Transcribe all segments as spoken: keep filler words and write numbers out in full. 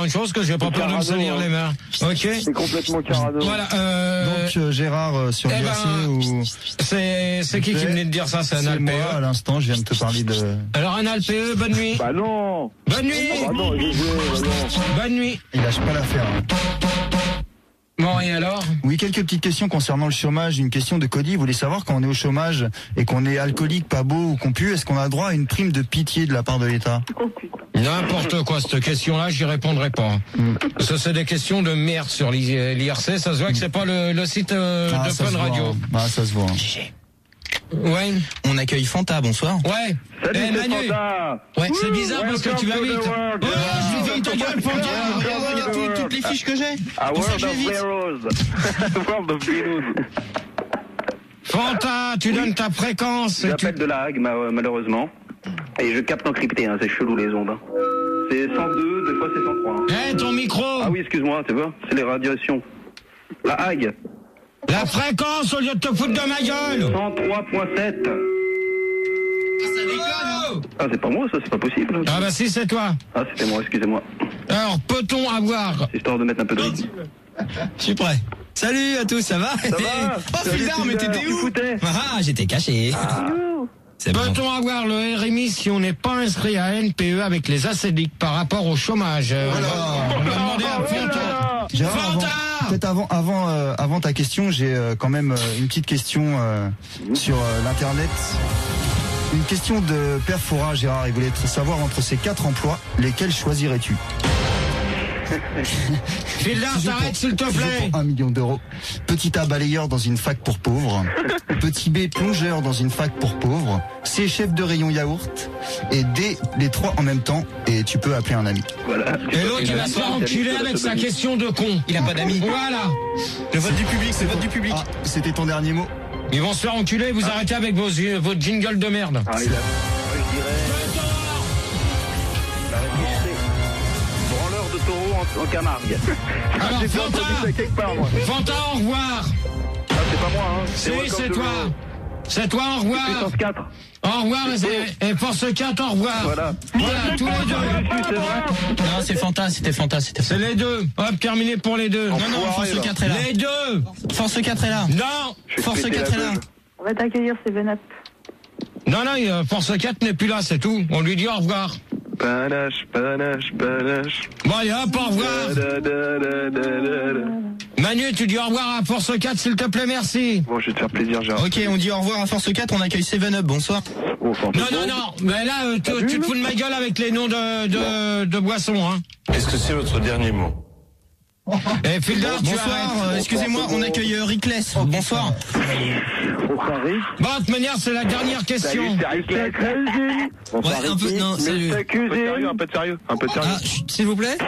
Une chose que j'ai pas peur de me salir les mains. Ok. C'est complètement carado. Voilà. Euh... Donc euh, Gérard euh, sur eh l'U R C ben, ou c'est c'est qui qui venait de dire ça? C'est un c'est A L P moi E. à l'instant, je viens de te parler de. Alors un A L P E, bonne nuit. Bah non. Bonne nuit. Bah non, G G, bah non. Bonne nuit. Il lâche pas l'affaire. Hein. Bon, et alors? Oui, quelques petites questions concernant le chômage. Une question de Cody. Vous voulez savoir, quand on est au chômage et qu'on est alcoolique, pas beau ou qu'on pue, est-ce qu'on a droit à une prime de pitié de la part de l'État? N'importe quoi, cette question-là, j'y répondrai pas. Mm. Ça, c'est des questions de merde sur l'I R C. Ça se voit que c'est pas le, le site euh, ah, de Fun Radio. Hein. Ah, ça se voit. Hein. Ouais. On accueille Fanta, bonsoir. Ouais. Salut, hey, c'est Manu. Fanta. Ouais, c'est bizarre parce que tu vas vite. Oh, je vais ta gueule, Fanta. Regarde tout, toutes les fiches que j'ai. Ah, World of Heroes. World of Heroes. Fanta, tu oui. donnes ta fréquence. J'appelle tu... de la Hague, malheureusement. Et je capte encrypté, hein, c'est chelou les ondes. Hein. C'est cent deux, des fois c'est cent trois. Eh, hein. hey, ton micro. Ah oui, excuse-moi, tu vois, c'est les radiations. La Hague. La fréquence au lieu de te foutre de ma gueule. cent trois virgule sept. Ah, ça déconne. Ah, c'est pas moi, ça, c'est pas possible. Ah bah si, c'est toi. Ah, c'était moi, excusez-moi. Alors, peut-on avoir... Histoire de mettre un peu de rythme. Je suis prêt. Salut à tous, ça va? Ça va. Oh, Fildar, mais t'étais où? Ah, j'étais caché. Ah. Peut-on bon. avoir le R M I si on n'est pas inscrit à N P E avec les A C D I C par rapport au chômage? Voilà. On va demander à Fanta. Gérard, Fanta. Peut-être avant, avant, euh, avant ta question, j'ai euh, quand même euh, une petite question euh, sur euh, l'internet. Une question de Père Fouras, Gérard. Il voulait savoir entre ces quatre emplois, lesquels choisirais-tu? Fildar, t'arrêtes s'il te plaît. Pour un million d'euros. Petit A, balayeur dans une fac pour pauvres. Petit B, plongeur dans une fac pour pauvres. C, chef de rayon yaourt. Et D, les trois en même temps. Et tu peux appeler un ami. Voilà. Et l'autre, il va se faire enculer avec sa question de con. Il a pas d'amis. Voilà. Le vote du public, c'est le vote du public. Ah, c'était ton dernier mot? Ils vont se faire enculer, vous ah. arrêtez avec vos, vos jingles de merde. Ah, il a... Moi, je dirais... La réponse, c'est... Branleur de taureau en, en Camargue. Alors, Fanta, quelque part, moi. Fanta, au revoir. Ah, c'est pas moi, hein. Si, c'est toi. C'est toi, au revoir. Puissance quatre. Au revoir, et, et Force quatre, au revoir. Voilà. Voilà, tous les deux. Non, c'est Fanta, c'était Fanta, c'était C'est les deux. Hop, terminé pour les deux. Non, non, Force quatre est là. Les deux. Force quatre est là. Non. Force quatre est là. On va t'accueillir, Seven Up. Non, non, Force quatre n'est plus là, c'est tout. On lui dit au revoir. Panache, panache, panache. Bon, allez, hop, au revoir. Da, da, da, da, da, da. Manu, tu dis au revoir à Force quatre, s'il te plaît, merci. Bon, je vais te faire plaisir, Gérard. Ok, on dit au revoir à Force quatre, on accueille Seven Up, bonsoir. Oh, non, non, non, mais là, euh, tu, tu te fous de ma gueule avec les noms de, de, de boissons, hein. Est-ce que c'est votre dernier mot? Eh, Fildar, tu bonsoir, euh, excusez-moi, on accueille euh, Rickless. Bonsoir. Bon, de toute manière, c'est la dernière question. Salut, c'est Rickless. Ouais, un peu, non, salut. Un peu de sérieux, un peu de sérieux, un peu de sérieux. Ah, s'il vous plaît.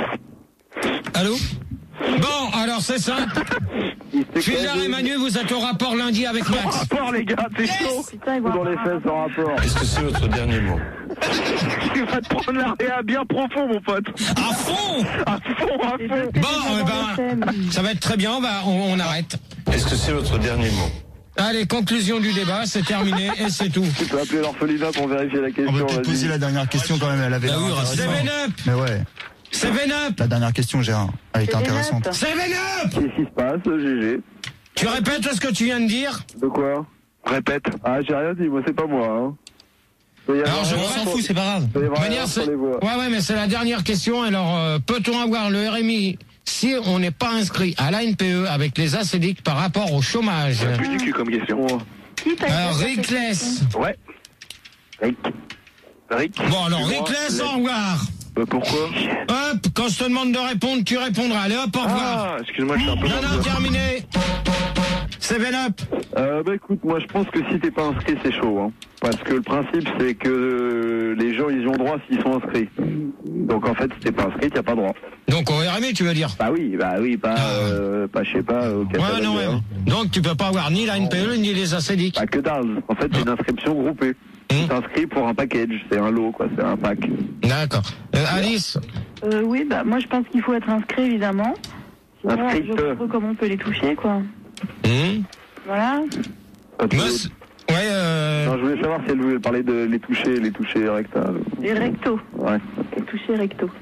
Allô? Bon, alors c'est simple. Fildar et Manu, vous êtes au rapport lundi avec Max. Au rapport, les gars, c'est yes chaud. Putain, dans les fesses en rapport. Est-ce que c'est votre dernier mot? Tu vas te prendre la réa bien profond, mon pote. À fond. À fond, à fond. Bon, eh ben, ça va être très bien, on, va, on, on arrête. Est-ce que c'est votre dernier mot? Allez, conclusion du débat, c'est terminé et c'est tout. Tu peux appeler l'orphelinat pour vérifier la question. On peut peut poser la dernière question quand même, elle avait ah oui, Seven Up. Mais ouais. Seven Up. La dernière question, Gérard, elle était intéressante. Seven Up. Qu'est-ce qui se passe, G G? Tu répètes ce que tu viens de dire? De quoi? Répète. Ah, j'ai rien dit, moi, c'est pas moi, hein. Alors, je m'en s'en fout, c'est pas grave. Manière, ouais, ouais, mais c'est la dernière question. Alors, euh, peut-on avoir le R M I si on n'est pas inscrit à l'A N P E avec les A C D I C par rapport au chômage? C'est plus du cul comme question. Qui t'a euh, Rickless. Ouais. Rick. Rick. Bon, alors, Rickless, au revoir. Euh, pourquoi? Hop, quand je te demande de répondre, tu répondras. Allez, hop, au revoir. Ah, excuse-moi, je suis un peu... Non, non, terminé. Seven Up. Euh, bah écoute, moi je pense que si t'es pas inscrit, c'est chaud, hein. Parce que le principe, c'est que les gens, ils y ont droit s'ils sont inscrits. Donc en fait, si t'es pas inscrit, t'as pas droit. Donc au R M I, tu veux dire? Bah oui, bah oui, pas, ah. euh, pas je sais pas, au ouais, non, ouais. Hein. Donc tu peux pas avoir ni la N P E, ni les A C D I C. Bah que dalle. En fait, c'est une inscription groupée. Mmh. Tu t'inscris pour un package, c'est un lot, quoi, c'est un pack. D'accord. Euh, Alice? Euh, oui, bah moi je pense qu'il faut être inscrit, évidemment. Sinon, inscrit. je vois pas comment on peut les toucher, quoi. Mmh. Voilà. Moi, ouais, euh... Non, je voulais savoir si elle voulait parler de les toucher, les toucher rectales. Les rectos. Ouais. Les toucher rectos. Okay.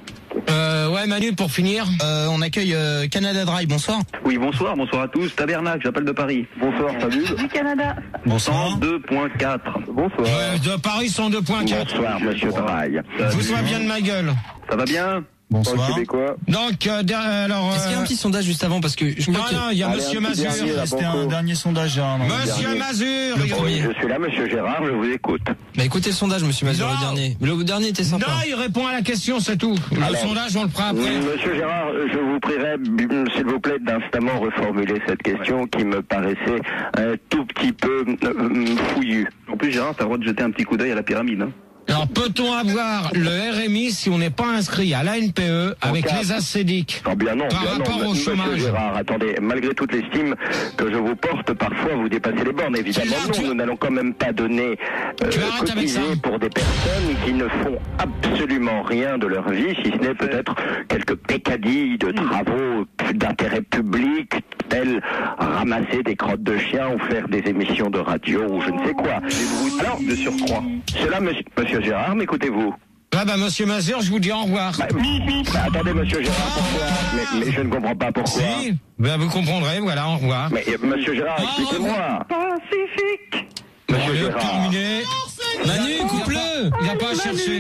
Euh, ouais, Manu, pour finir. Euh, on accueille euh, Canada Dry, bonsoir. Oui, bonsoir, bonsoir à tous. Tabernacle, j'appelle de Paris. Bonsoir, salut. Du Canada. Bonsoir. cent deux point quatre. Bonsoir. Euh, de Paris cent deux point quatre. Bonsoir, monsieur Draille. Vous soyez bien de ma gueule. Ça va bien? Bonsoir. Québécois. Donc, euh, der- alors... Est-ce qu'il y a un euh, petit sondage juste avant parce que je Non, crois que... non, il y a Allez, Monsieur un petit Mazur. dernier, là. C'était Banco. un dernier sondage, Gérard. non Monsieur dernier. Mazur. Le il- premier. Je suis là, monsieur Gérard, je vous écoute. Bah écoutez le sondage, monsieur Mazur, Non. le dernier. Le dernier était sympa. Non, il répond à la question, c'est tout. Le Alors, sondage, on le fera après. Monsieur Gérard, je vous prierai, b- s'il vous plaît, d'instamment reformuler cette question qui me paraissait un tout petit peu euh, fouillue. En plus, Gérard, t'as le droit de jeter un petit coup d'œil à la pyramide. Hein. Alors, peut-on avoir le R M I si on n'est pas inscrit à l'A N P E avec cas- les acédiques? Non, bien non, Par bien rapport non, au monsieur chômage. Gérard, attendez, malgré toute l'estime que je vous porte, parfois vous dépassez les bornes. Évidemment, Tu vas- non, tu- nous n'allons quand même pas donner euh, Tu arrêtes avec ça. cotiser pour des personnes qui ne font absolument rien de leur vie, si ce n'est peut-être quelques pécadilles de travaux d'intérêt public, tels ramasser des crottes de chiens ou faire des émissions de radio ou je ne sais quoi. Alors, de surcroît, cela, monsieur, monsieur Gérard, m'écoutez-vous? Ah bah, Monsieur Mazur, je vous dis au revoir. Bah, bah, attendez, monsieur Gérard, pourquoi mais, mais je ne comprends pas pourquoi. Si, ben vous comprendrez, voilà, au revoir. Mais euh, monsieur Gérard, Ah, expliquez-moi. Pacifique. Monsieur Allez, Gérard. terminé. Manu, coupe-le. Il n'a pas à chercher.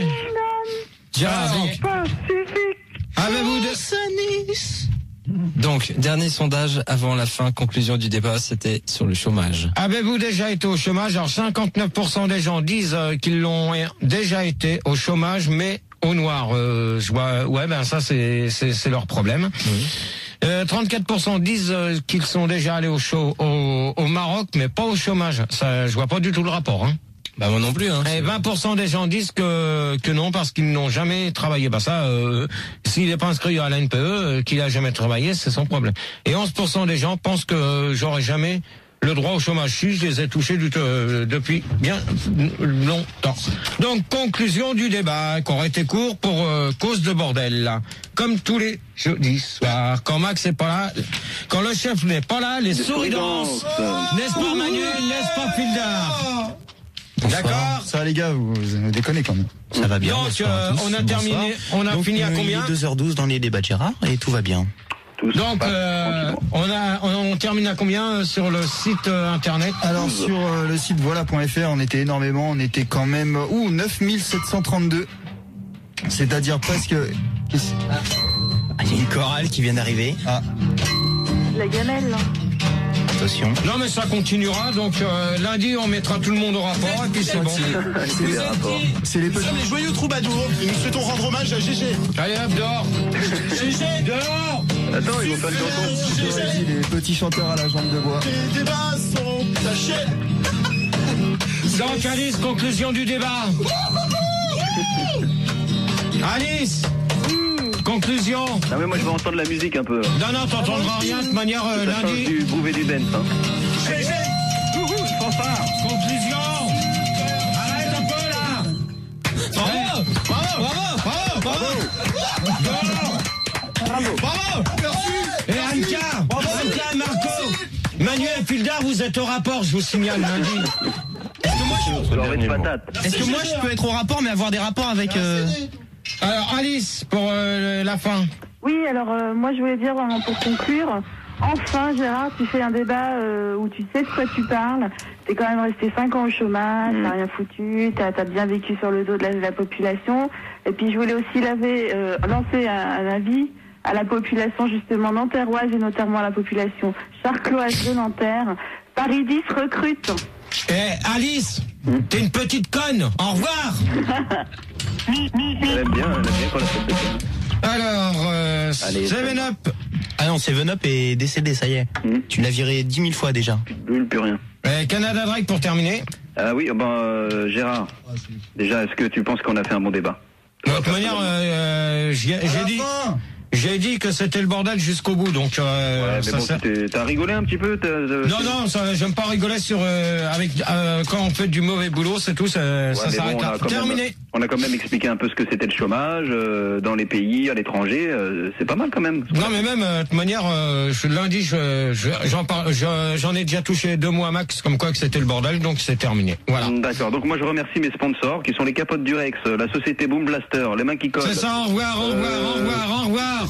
Gérard, donc. Pacifique. Avez-vous de... Donc, dernier sondage avant la fin, conclusion du débat, c'était sur le chômage. Avez-vous déjà été au chômage? Alors, cinquante-neuf pour cent des gens disent euh, qu'ils l'ont déjà été au chômage, mais au noir. Euh, je vois, ouais, ben ça, c'est c'est c'est leur problème. Oui. Euh, trente-quatre pour cent disent euh, qu'ils sont déjà allés au, chaud, au, au Maroc, mais pas au chômage. Ça, je vois pas du tout le rapport. Hein. Bah moi non plus. Hein. Et vingt pour cent des gens disent que que non parce qu'ils n'ont jamais travaillé. Bah ça, euh, s'il n'est pas inscrit à l'A N P E, euh, qu'il a jamais travaillé, c'est son problème. Et onze pour cent des gens pensent que euh, j'aurais jamais le droit au chômage. Si, je les ai touchés du, euh, depuis bien longtemps. Donc conclusion du débat, qui aurait été court pour euh, cause de bordel. Là. Comme tous les jeudis soirs, quand Max n'est pas là, quand le chef n'est pas là, les souris dansent. N'est-ce pas Manu? N'est-ce pas Fildar? D'accord. Ça les gars, vous, vous déconnez quand même. Ça va bien. Donc, bonsoir à euh, tous. on a Bonsoir. terminé, on a Donc, fini à euh, combien? Il est deux heures douze dans les débats de Gérard et tout va bien. Tous Donc, passe euh, tranquillement. on a, on, on termine à combien euh, sur le site euh, internet? Alors sur euh, le site voilà point F R, on était énormément, on était quand même ouh neuf mille sept cent trente-deux. C'est-à-dire presque qu'est-ce- Ah, il y a une chorale qui vient d'arriver. ah, La gamelle. là. Attention. Non, mais ça continuera. Donc euh, lundi, on mettra tout le monde au rapport et puis c'est bon. C'est des rapports. c'est les petits Les joyeux troubadours, et nous souhaitons rendre hommage à Gégé. Allez hop, dehors. Dehors. Attends, ils vont faire une chanson. vas-y, les petits chanteurs à la jambe de bois. Les débats sont tachés. Donc Alice, conclusion du débat. Alice, conclusion. Non mais moi je veux entendre la musique un peu. Non, non, t'entendras rien de toute manière euh, Ça change lundi. du groove et du dance. Hein. Conclusion. Arrête un peu là. Bravo, bravo, bravo, bravo, bravo. Bravo. Et Anka, Anka et Marco, Manuel Fildar, vous êtes au rapport, je vous signale lundi. Beurre de patate. Est-ce que moi je peux être au rapport mais avoir des rapports avec... Euh... Alors Alice, pour euh, la fin. Oui, alors euh, moi je voulais dire vraiment pour conclure, enfin Gérard, tu fais un débat euh, où tu sais de quoi tu parles. T'es quand même resté cinq ans au chômage, t'as rien foutu, t'as as bien vécu sur le dos de la, de la population. Et puis je voulais aussi laver, euh, lancer un, un avis à la population justement nanterroise et notamment à la population charcloise de Nanterre. Paris dix recrute. Eh Alice, t'es une petite conne. Au revoir. Elle aime bien, elle aime bien quand la fête de conne. Alors, euh, Allez, Seven Up. Ah non, Seven Up est décédé, ça y est. Hmm. Tu l'as viré dix mille fois déjà. Plus, plus rien. Euh, Canada Drake pour terminer. Ah oui, ben euh, Gérard. Déjà, est-ce que tu penses qu'on a fait un bon débat? De toute manière, euh, euh, j'ai j'ai dit, J'ai dit que c'était le bordel jusqu'au bout, donc euh, Ouais, mais ça bon, sert- t'es- t'as rigolé un petit peu t'as- t'as- Non, non, ça, j'aime pas rigoler sur euh, avec euh, quand on fait du mauvais boulot, c'est tout, ça, Ouais, ça mais s'arrête bon, on là. a quand Terminé. même- on a quand même expliqué un peu ce que c'était le chômage euh, dans les pays, à l'étranger. euh, c'est pas mal quand même. Non, mais même euh, de toute manière, euh, je, lundi, je, je- j'en parle, je- j'en ai déjà touché deux mois max, comme quoi que c'était le bordel, donc c'est terminé. Voilà. D'accord. Donc moi je remercie mes sponsors qui sont les capotes du Rex, la société Boom Blaster, les mains qui collent. C'est ça. Au revoir, au revoir, au revoir, au revoir.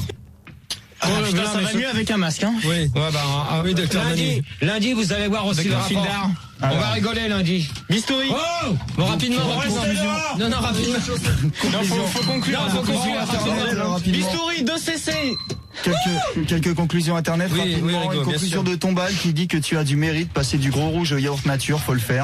Ah, Oh, putain, là, ça mais va je- mieux avec un masque, hein. Oui. Ouais, bah, ah, Oui, docteur lundi, Manu. lundi, vous allez voir aussi Avec le un fil rapport. d'art. On Alors. va rigoler lundi. Bistouri. Oh, Bon, rapidement, Bon, rapidement. restez dehors. Non, non, rapidement. Non, faut, faut conclure. Non, faut faut conclure. Internet, rapidement. Bistouri, deux C C. Quelques, quelques conclusions internet Oui, rapidement. oui, Rigo, Une bien conclusion sûr. de Tombal qui dit que tu as du mérite, passer du gros rouge au yaourt nature, faut le faire.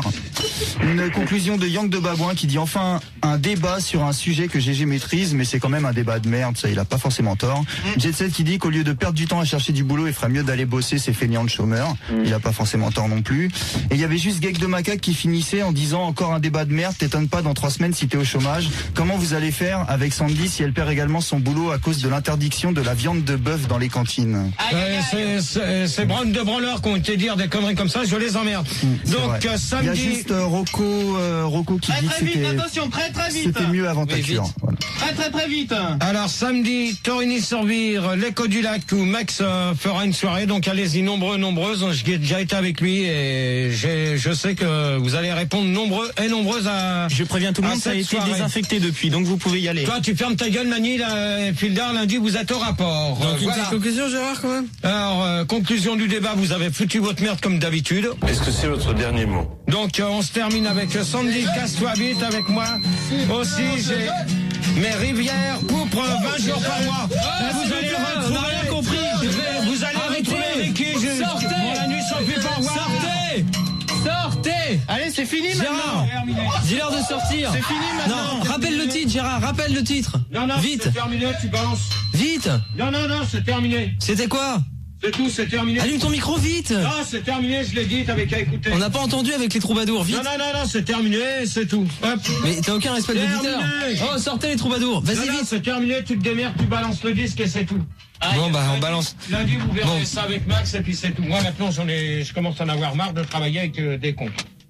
Une conclusion de Yang de Babouin qui dit enfin un débat sur un sujet que G G maîtrise, mais c'est quand même un débat de merde, ça il a pas forcément tort. Jet Set qui dit qu'au lieu de perdre du temps à chercher du boulot, il ferait mieux d'aller bosser, c'est feignant de chômeur. Il a pas forcément tort non plus. Et il y avait juste Geek de Macaque qui finissait en disant encore un débat de merde, t'étonnes pas dans trois semaines si t'es au chômage. Comment vous allez faire avec Sandy si elle perd également son boulot à cause de l'interdiction de la viande de bœuf dans les cantines? Euh, c'est- c'est c'est branle de branleurs qui ont été dire des conneries comme ça, je les emmerde. C'est Donc vrai. euh, Il y a samedi. juste euh, Rocco, euh, Rocco qui Très dit que très vite, c'était attention, très très vite. c'était mieux avant ta Oui, cure. vite. Voilà. Très très très vite. Alors samedi, Torigny-sur-Vire, l'Écho du Lac où Max euh, fera une soirée. Donc allez-y nombreux, nombreuses. J'ai déjà été avec lui et j'ai, je sais que vous allez répondre nombreux et nombreuses à. Je préviens tout le à monde, ça a cette été soirée. désinfecté depuis, donc vous pouvez y aller. Toi, tu fermes ta gueule, Nani, là, et puis le dernier lundi, vous êtes au rapport. Euh, Donc, une voilà. petite conclusion, Gérard, quand même. Alors, euh, conclusion du débat, vous avez foutu votre merde comme d'habitude. Est-ce que c'est votre dernier mot? Donc, euh, on se termine avec euh, Sandy, casse-toi vite avec moi. Aussi, j'ai mes rivières couvrent vingt jours par mois. Et vous allez retrouver, on a rien compris. Je vais- vous allez Arrêtez. retrouver Ricky. Je, Sortez. Bon, la nuit sans plus par revoir. Sortez. Sortez. Allez, c'est fini Gérard, maintenant. dis-leur de sortir. C'est fini maintenant. Non, rappelle le titre, Gérard, rappelle le titre. Non, non, Vite, c'est terminé, tu balances. vite. Non, non, non, c'est terminé. C'était quoi? C'est tout, c'est terminé. Allume ton micro vite. Non, c'est terminé, je l'ai dit, t'avais qu'à écouter. On n'a pas entendu avec les troubadours, vite. Non, non, non, non, c'est terminé, c'est tout. Hop. Mais t'as aucun respect de l'auditeur. Terminé. Oh, sortez les troubadours. Vas-y, Non, non, vite. c'est terminé, tu te démerdes, tu balances le disque et c'est tout. Bon, bah, on balance. Lundi, vous verrez Bon. ça avec Max et puis c'est tout. Moi, maintenant, j'en ai, je commence à en avoir marre de travailler avec euh, des cons.